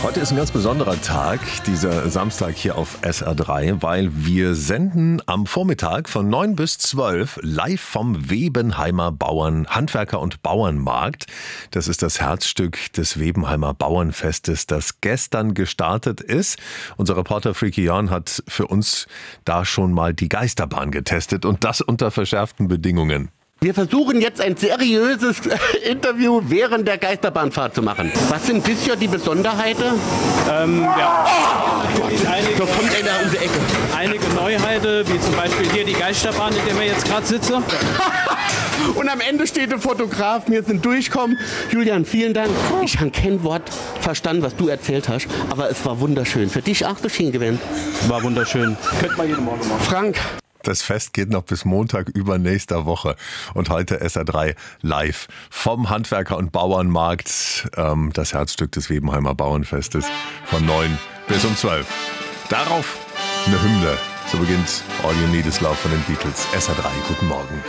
Heute ist ein ganz besonderer Tag, dieser Samstag hier auf SR3, weil wir senden am Vormittag von 9 bis 12 live vom Webenheimer Handwerker- und Bauernmarkt. Das ist das Herzstück des Webenheimer Bauernfestes, das gestern gestartet ist. Unser Reporter Freaky Jan hat für uns da schon mal die Geisterbahn getestet und das unter verschärften Bedingungen. Wir versuchen jetzt ein seriöses Interview während der Geisterbahnfahrt zu machen. Was sind bisher die Besonderheiten? So kommt einer um die Ecke. Einige Neuheiten, wie zum Beispiel hier die Geisterbahn, in der wir jetzt gerade sitzen. Und am Ende steht der Fotograf, wir sind durchgekommen. Julian, vielen Dank. Ich habe kein Wort verstanden, was du erzählt hast, aber es war wunderschön. Für dich auch so schön gewesen. War wunderschön. Könnte man jeden Morgen machen. Frank. Das Fest geht noch bis Montag übernächster Woche. Und heute SR3 live vom Handwerker- und Bauernmarkt. Das Herzstück des Webenheimer Bauernfestes von 9 bis um 12. Darauf eine Hymne. So beginnt All You Need Is Love von den Beatles. SR3, guten Morgen.